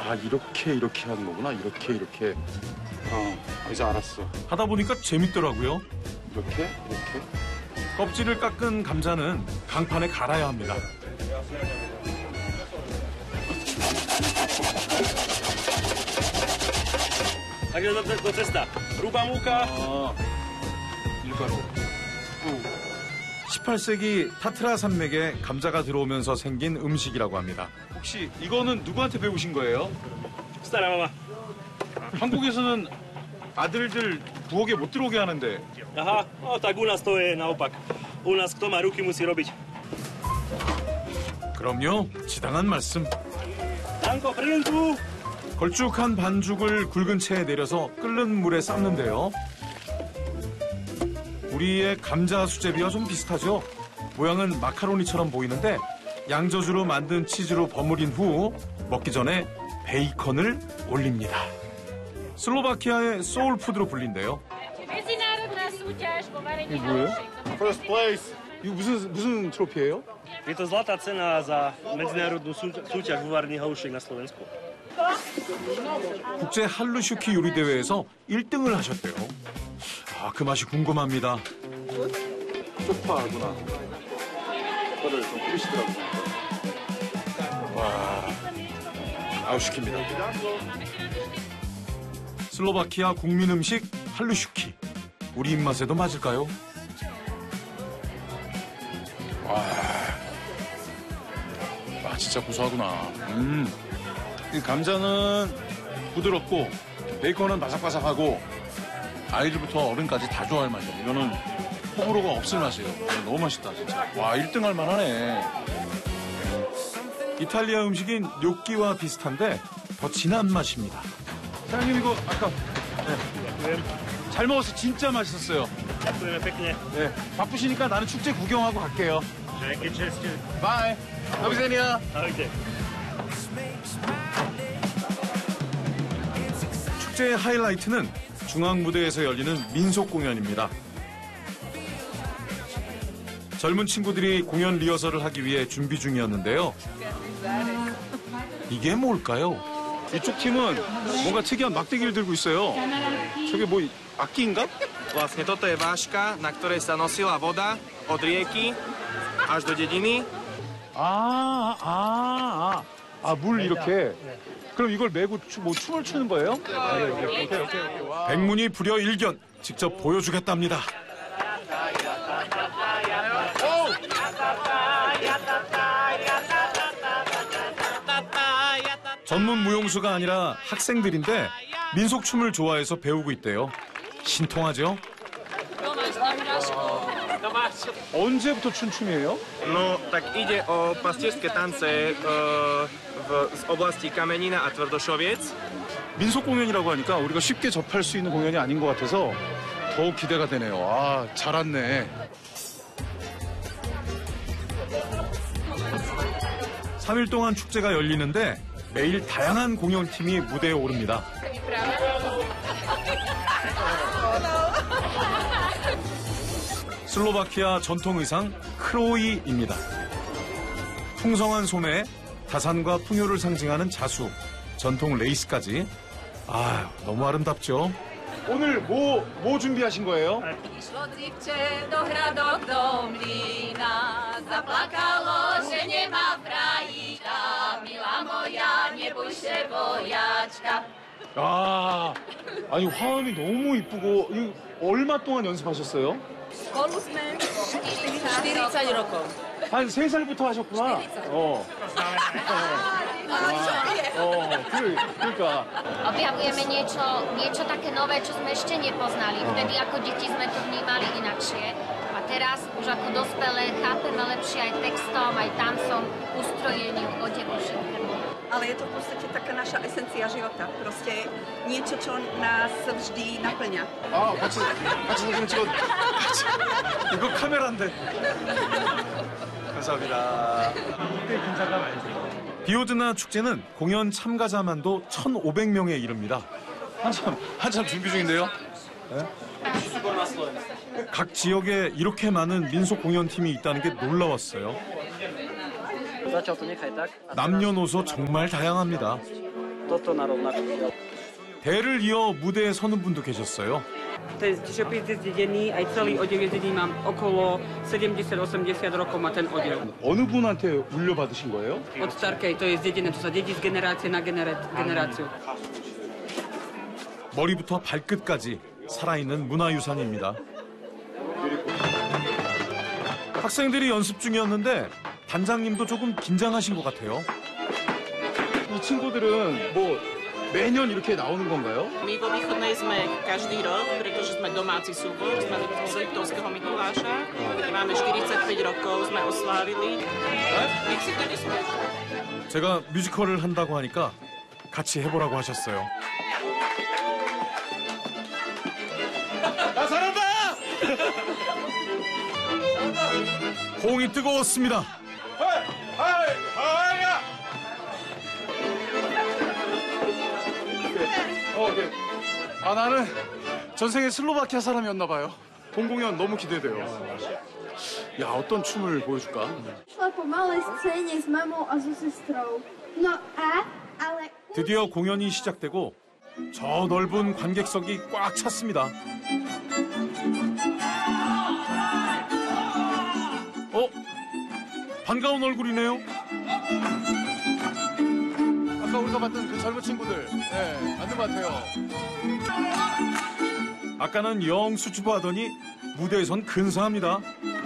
아, 이렇게 하는 거구나. 이렇게. 이제 알았어. 하다 보니까 재밌더라고요. 이렇게. 껍질을 깎은 감자는 강판에 갈아야 합니다. Takže do cesta. Hrubá múka. 밀가루. 18세기 타트라 산맥에 감자가 들어오면서 생긴 음식이라고 합니다. 혹시 이거는 누구한테 배우신 거예요? Stará mama. 한국에서는 아들들 부엌에 못 들어오게 하는데. Aha, no tak u nás to je naopak. U nás kto má ruky musí robiť. 그럼요, 지당한 말씀. Danko, príjem tu. 걸쭉한 반죽을 굵은 채에 내려서 끓는 물에 삶는데요. 우리의 감자 수제비와 좀 비슷하죠? 모양은 마카로니처럼 보이는데 양저주로 만든 치즈로 버무린 후 먹기 전에 베이컨을 올립니다. 슬로바키아의 소울푸드로 불린대요. 이게 뭐예요? First place. 이거 무슨 트로피예요? Je to zlatá cena za medzinárodnú súťaž vo varení halušiek na Slovensku. 국제 할루슈키 요리 대회에서 1등을 하셨대요. 그 맛이 궁금합니다. 쪽파구나. 쪽파를 좀 뿌리시더라고요. 아우 시킵니다. 슬로바키아 국민 음식 할루슈키. 우리 입맛에도 맞을까요? 진짜 고소하구나. 이 감자는 부드럽고 베이컨은 바삭바삭하고 아이들부터 어른까지 다 좋아할 맛이에요. 이거는 호불호가 없을 맛이에요. 너무 맛있다 진짜. 와 1등 할 만하네. 이탈리아 음식인 뇨끼와 비슷한데 더 진한 맛입니다. 사장님 이거 아까 잘 먹어서 진짜 맛있었어요. Ďakujeme pekne. 네, 바쁘시니까 나는 축제 구경하고 갈게요. Ďakujem česte. 바이. 도비세니야. Ahojte. 축제의 하이라이트는 중앙 무대에서 열리는 민속 공연입니다. 젊은 친구들이 공연 리허설을 하기 위해 준비 중이었는데요. 이게 뭘까요? 이쪽 팀은 뭔가 특이한 막대기를 들고 있어요. 저게 뭐 악기인가? Vlastne toto je váška, na ktorej sa nosila voda od rieky až do dediny. 물 이렇게. 그럼 이걸 메고 뭐 춤을 추는 거예요? 백문이 불여일견 직접 보여주겠답니다. 전문 무용수가 아니라 학생들인데 민속춤을 좋아해서 배우고 있대요. 신통하죠? 언제부터 춤이에요? No, tak ide o pastierské tance z oblasti Kamenina a Tvrdošoviec. 민속 공연이라고 하니까 우리가 쉽게 접할 수 있는 공연이 아닌 것 같아서 더욱 기대가 되네요. 잘 왔네. 3일 동안 축제가 열리는데 매일 다양한 공연팀이 무대에 오릅니다. 슬로바키아 전통 의상 크로이입니다. 풍성한 소매, 다산과 풍요를 상징하는 자수, 전통 레이스까지. 너무 아름답죠? 오늘 뭐 준비하신 거예요? Išlo dzivče do hradok do mlína, zaplakalo, že nemá frajíka, milá moja, neboj se vojačka. 아니 화음이 너무 이쁘고 이거 얼마 동안 연습하셨어요? Spolu sme 40 rokov. 한 3살부터 하셨구나. 그러니까. Objavujeme niečo také nové, čo sme ešte nepoznali. Vtedy ako deti sme to vnímali inakšie. A teraz už ako dospelé chápeme lepšie aj textom, aj tancom, ustrojeniu, odevu, všetkému. Ale je to v podstate taká naša esencia života. Proste niečo, čo nás vždy naplňa. 같이 사진 찍어. 이거 카메라인데. 감사합니다. 비오드나 축제는 공연 참가자만도 1,500명에 이릅니다. 한참 준비 중인데요. 각 지역에 이렇게 많은 민속 공연팀이 있다는 게 놀라웠어요. 남녀노소 정말 다양합니다. toto na rovnako. 대를 이어 무대에 서는 분도 계셨어요. Ten šopíc je zdedený, aj celý odev je zdedený, mám okolo 70-80 rokov má ten odev. 어느 분한테 물려받으신 거예요? Od starkej, to je zdedené, to sa dedí z generácie na generáciu. 머리부터 발끝까지 살아있는 문화유산입니다. 학생들이 연습 중이었는데 단장님도 조금 긴장하신 것 같아요. 이 친구들은 뭐 매년 이렇게 나오는 건가요? My vo Východnej sme každý rok, pretože sme domáci súbor, sme z Liptovského Mikuláša. Máme 45 rokov, sme oslávili. Nech si to nespieša. 제가 뮤지컬을 한다고 하니까 같이 해보라고 하셨어요. 나 살았다! 호응이 뜨거웠습니다. 오케이. 아, 나는 전생에 슬로바키아 사람이었나 봐요. 본 공연 너무 기대돼요. 야, 어떤 춤을 보여줄까? Šla po malej scéne s mamou a so sestrou. No a, ale... 드디어 공연이 시작되고 저 넓은 관객석이 꽉 찼습니다. 반가운 얼굴이네요. 아까 우리가 봤던 그 젊은 친구들. 네, 맞는 것 같아요. 아까는 영 수줍어 하더니 무대에선 근사합니다.